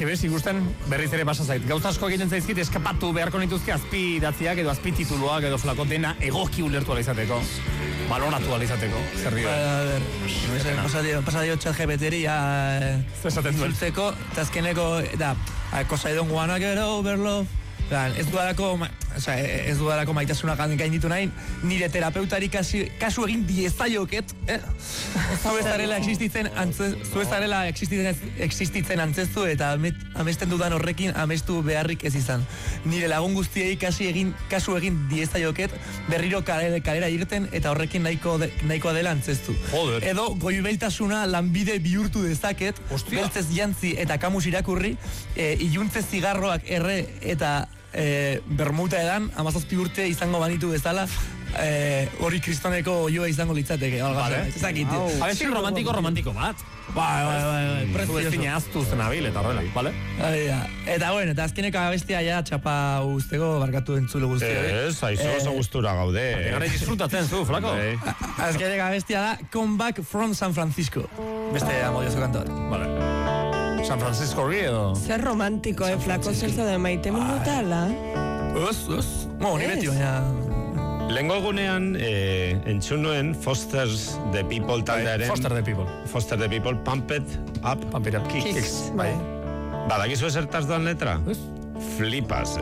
que bez, ikusten berriz ere pasa zait. Gauza asko egiten zaizkit, eskapatu beharko nituzke azpi idatziak edo azpi tituluak edo flako dena egoki ulertu alizateko. Balonatu alizateko. Zer dio? Pasa dio chat GPT-ri esaten duen. Zulteko, eta azkeneko, da, cosa I don't wanna get over love. Ez dudalako maitasuna gainditu nahi, nire terapeutari kasu egin diezaioket, zu ez zarela existitzen antzestu eta amesten dudan horrekin amestu beharrik ez izan. Nire lagun guztiei kasu egin diezaioket berriro kalera irten eta horrekin nahikoa dela antzestu. Joder. Edo goibeltasuna lanbide bihurtu dezaket, beltzez jantzi eta kamus irakurri, iluntzez zigarroak erre eta bermuta edan, 17 urte izango banitu bezala, hori kristoneko oioa izango litzateke. Abesti romantiko bat. Bai. Prezio aztu zen abil, eta horrela, bale? Eta bueno, eta azkeneko abestia ja txapa usteko barkatu entzule guztia. Ez, aizu oso gustura gaude. Gara disfrutatzen zu, flako. Azkeneko abestia da Come Back from San Francisco. Beste amodioso kantor. Vale. San Francisco edo? Zer romantiko, flako zer zade maite minuta, ala? Ni beti baina... Lengo egunean, entzun nuen Foster the People taldearen... Foster the People, Pump It Up. Pump It Up Kicks. Bai. Badakizu esertaz doan letra? Flipas,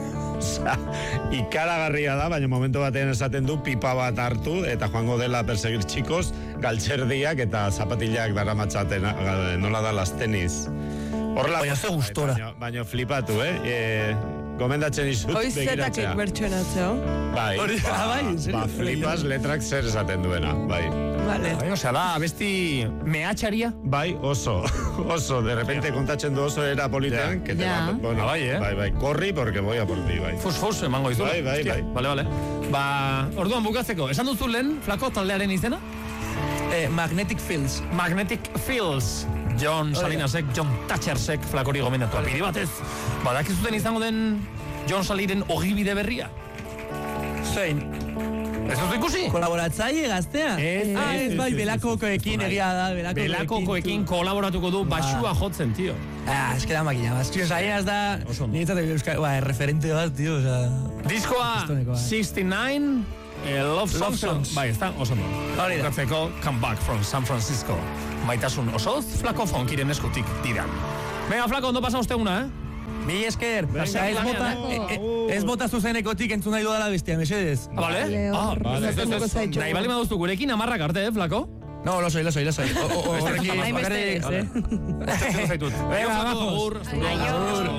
ikaragarria da, baina momentu batean esaten du pipa bat hartu eta joango dela perseguir txikos, galtxerdiak eta zapatilak daramatzaten, nola da las tenis. Baina ze gustora. Baina flipatu, gomendatzen izut begiratzea. Hoizetakik bertxonatzeo. Bai, flipas letrak zer esaten duena, bai. Vale. Osea da, abesti mehatxaria? Bai, oso, de repente kontatzen du oso era politean, que te va, bueno, bai, corri porque voy a por ti, bai. Fus, emango izu. Bai. Vale. Orduan bukatzeko, esan duzu lehen, flako taldearen izena? Magnetic Fields. John Salinasek, John Thatchersek flakori gomendatu alpide batez. Badakizuten izango den John Saliren ogibide berria? Zein? Ez dut ikusi? Kolaboratzaile gaztea? Ez bai, Belakokoekin egia da. Belakokoekin kolaboratuko du basua jotzen, tio. Ez que da makina, tio, zaiaz da... Nintzate, referente bat, tio, Diskoa 69... Love Songs. Bai, ez da, oso no. Gatzeko, Come Back from San Francisco. Maitasun osoz, flako fonkiren eskutik diran. Venga, flako, ondo pasa osteguna, Mi esker, ez bota zuzenekotik entzun nahi dudala bestia, mesedez. Vale. Nahi bali maduztu gurekin amarrak arte, flako? No, lo soy. Horrekin, bakarrik, Venga, abajo.